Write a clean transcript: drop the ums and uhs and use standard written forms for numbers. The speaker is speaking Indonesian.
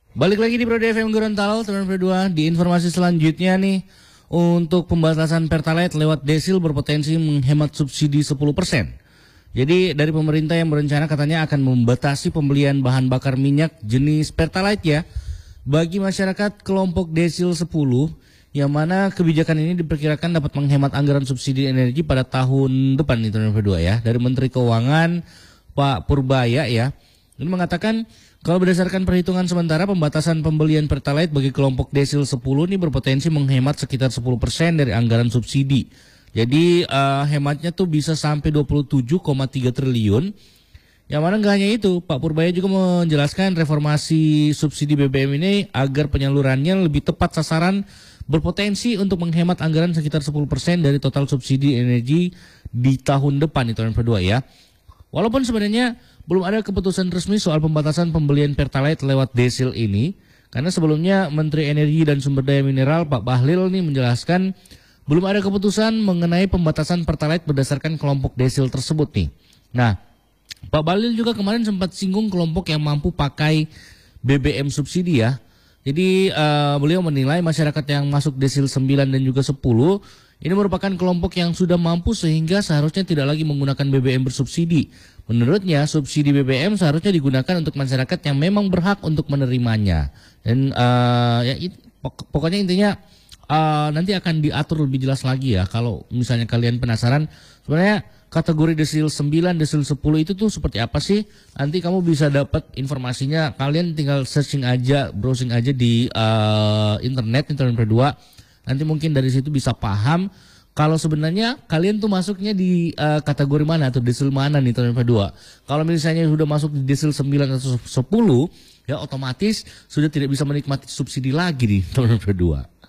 Balik lagi di Pro FM Gorontalo, teman berdua. Di informasi selanjutnya nih, untuk pembatasan Pertalite lewat desil berpotensi menghemat subsidi 10%. Jadi dari pemerintah yang berencana katanya akan membatasi pembelian bahan bakar minyak jenis Pertalite ya bagi masyarakat kelompok desil 10, yang mana kebijakan ini diperkirakan dapat menghemat anggaran subsidi energi pada tahun depan nih teman berdua ya. Dari Menteri Keuangan Pak Purbaya ya, ini mengatakan kalau berdasarkan perhitungan sementara, pembatasan pembelian Pertalite bagi kelompok desil 10 ini berpotensi menghemat sekitar 10% dari anggaran subsidi. Jadi hematnya tuh bisa sampai 27,3 triliun. Yang mana nggak hanya itu, Pak Purbaya juga menjelaskan reformasi subsidi BBM ini agar penyalurannya lebih tepat sasaran, berpotensi untuk menghemat anggaran sekitar 10% dari total subsidi energi di tahun depan itu yang kedua ya. Walaupun sebenarnya belum ada keputusan resmi soal pembatasan pembelian Pertalite lewat desil ini, karena sebelumnya Menteri Energi dan Sumber Daya Mineral Pak Bahlil nih menjelaskan belum ada keputusan mengenai pembatasan Pertalite berdasarkan kelompok desil tersebut nih. Nah, Pak Bahlil juga kemarin sempat singgung kelompok yang mampu pakai BBM subsidi ya. Jadi beliau menilai masyarakat yang masuk desil 9 dan juga 10 ini merupakan kelompok yang sudah mampu sehingga seharusnya tidak lagi menggunakan BBM bersubsidi. Menurutnya, subsidi BBM seharusnya digunakan untuk masyarakat yang memang berhak untuk menerimanya. Dan pokoknya intinya nanti akan diatur lebih jelas lagi ya. Kalau misalnya kalian penasaran, sebenarnya kategori desil 9, desil 10 itu tuh seperti apa sih? Nanti kamu bisa dapat informasinya. Kalian tinggal searching aja, browsing aja di internet berdua. Nanti mungkin dari situ bisa paham kalau sebenarnya kalian tuh masuknya di kategori mana atau desil mana nih teman berdua. Kalau misalnya sudah masuk di desil 9 atau 10 ya otomatis sudah tidak bisa menikmati subsidi lagi nih teman berdua.